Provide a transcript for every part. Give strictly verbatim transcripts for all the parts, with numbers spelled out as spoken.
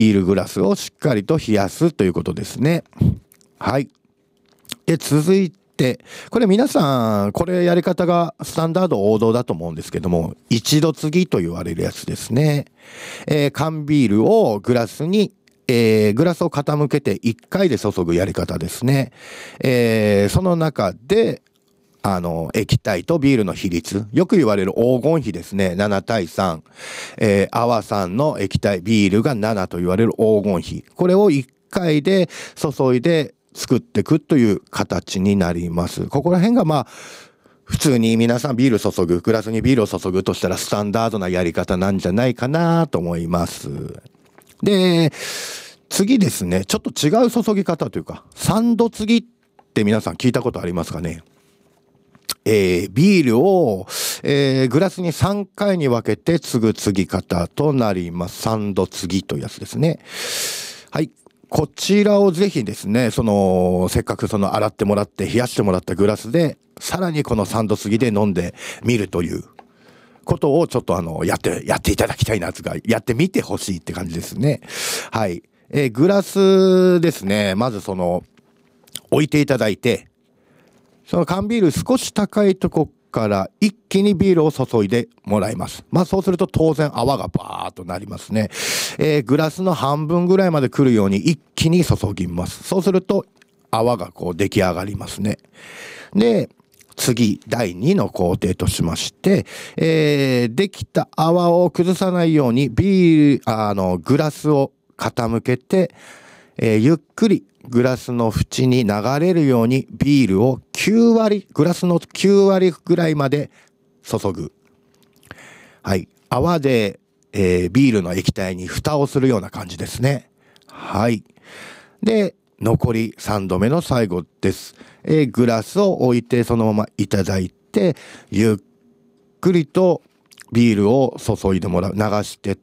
ールグラスをしっかりと冷やすということですね。はい。で、続いて、これ皆さん、これやり方がスタンダード王道だと思うんですけども、一度継ぎと言われるやつですね。えー、缶ビールをグラスに、えー、グラスを傾けていっかいで注ぐやり方ですね。えー、その中で、あの、液体とビールの比率。よく言われる黄金比ですね。ななたいさん。えー、泡さんの液体、ビールがななと言われる黄金比。これをいっかいで注いで作っていくという形になります。ここら辺がまあ、普通に皆さんビール注ぐ、グラスにビールを注ぐとしたらスタンダードなやり方なんじゃないかなと思います。で、次ですね、ちょっと違う注ぎ方というか、三度継ぎって皆さん聞いたことありますかね。えー、ビールを、えー、グラスにさんかいに分けて継ぐ継ぎ方となります。三度継ぎというやつですね。はい。こちらをぜひですね、その、せっかくその洗ってもらって冷やしてもらったグラスで、さらにこの三度継ぎで飲んでみるということをちょっとあの、やって、やっていただきたいなとか、やってみてほしいって感じですね。はい。えー、グラスですね、まずその、置いていただいて、その缶ビール少し高いとこから一気にビールを注いでもらいます。まあそうすると当然泡がバーっとなりますね。えー、グラスの半分ぐらいまで来るように一気に注ぎます。そうすると泡がこう出来上がりますね。で、次、だいにの工程としまして、えー、できた泡を崩さないようにビール、あの、グラスを傾けて、えー、ゆっくりグラスの縁に流れるようにビールをきゅうわり、グラスのきゅうわりぐらいまで注ぐ。はい。泡で、えー、ビールの液体に蓋をするような感じですね。はい。で、残りさんどめの最後です。えー、グラスを置いてそのままいただいて、ゆっくりとビールを注いでもらう、流してって、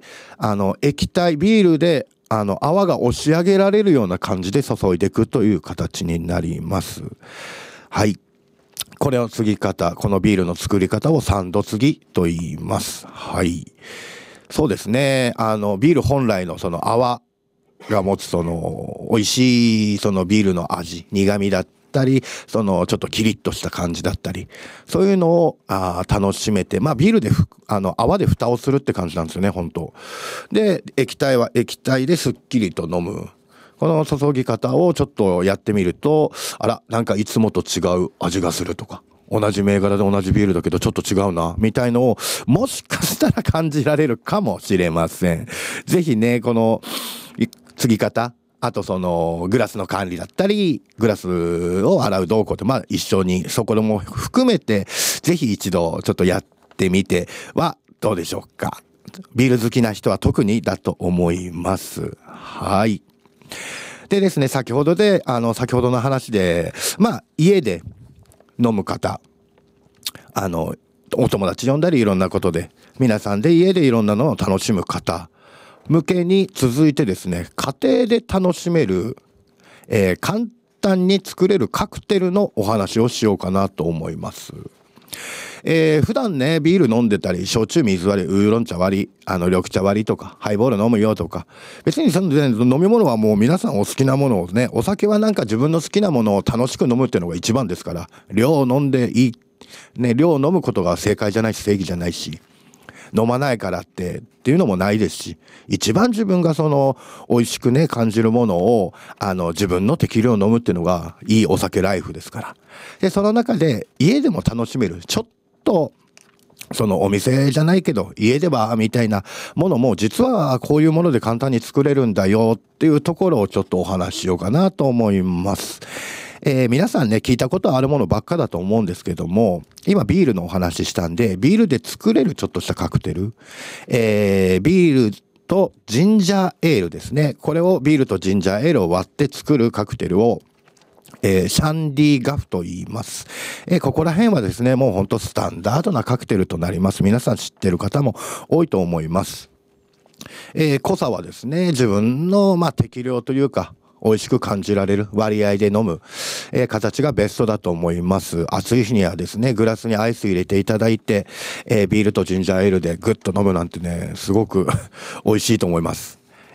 あの、液体、ビールであの、泡が押し上げられるような感じで注いでいくという形になります。はい。これを継ぎ方、このビールの作り方を三度継ぎと言います。はい。そうですね。あの、ビール本来のその泡が持つその、美味しいそのビールの味、苦味だったり、そのちょっとキリッとした感じだったり、そういうのをあ楽しめて、まあビールでふあの泡で蓋をするって感じなんですよね、本当。で、液体は液体ですっきりと飲む。この注ぎ方をちょっとやってみると、あら、なんかいつもと違う味がするとか、同じ銘柄で同じビールだけどちょっと違うな、みたいのをもしかしたら感じられるかもしれません。ぜひね、この継ぎ方、あとそのグラスの管理だったり、グラスを洗う動向ってまあ一緒にそこも含めて、ぜひ一度ちょっとやってみてはどうでしょうか。ビール好きな人は特にだと思います。はい。でですね、先ほどで、あの、先ほどの話で、まあ家で飲む方、あの、お友達呼んだりいろんなことで、皆さんで家でいろんなのを楽しむ方、向けに続いてですね、家庭で楽しめる、えー、簡単に作れるカクテルのお話をしようかなと思います。えー、普段ね、ビール飲んでたり、焼酎水割り、ウーロン茶割り、あの、緑茶割りとか、ハイボール飲むよとか、別にその、ね、飲み物はもう皆さんお好きなものをね、お酒はなんか自分の好きなものを楽しく飲むっていうのが一番ですから、量を飲んでいい。ね、量を飲むことが正解じゃないし、正義じゃないし、飲まないからってっていうのもないですし、一番自分がその美味しくね感じるものをあの自分の適量飲むっていうのがいいお酒ライフですから。でその中で家でも楽しめるちょっとそのお店じゃないけど家ではみたいなものも実はこういうもので簡単に作れるんだよっていうところをちょっとお話ししようかなと思います。えー、皆さんね聞いたことあるものばっかだと思うんですけども、今ビールのお話ししたんで、ビールで作れるちょっとしたカクテル、えー、ビールとジンジャーエールですね。これをビールとジンジャーエールを割って作るカクテルをえー、シャンディガフと言います。えー、ここら辺はですね、もうほんとスタンダードなカクテルとなります。皆さん知ってる方も多いと思います。えー、濃さはですね、自分のまあ適量というか、美味しく感じられる割合で飲む、えー、形がベストだと思います。暑い日にはですね、グラスにアイス入れていただいて、えー、ビールとジンジャーエールでグッと飲むなんてね、すごく美味しいと思います。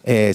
えー